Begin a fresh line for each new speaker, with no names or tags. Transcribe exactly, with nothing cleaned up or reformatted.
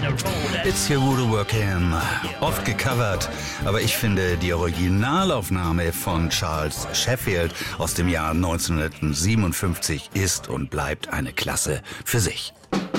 It's Your Voodoo Working, oft gecovert, aber ich finde die Originalaufnahme von Charles Sheffield aus dem Jahr neunzehnhundertsiebenundfünfzig ist und bleibt eine Klasse für sich.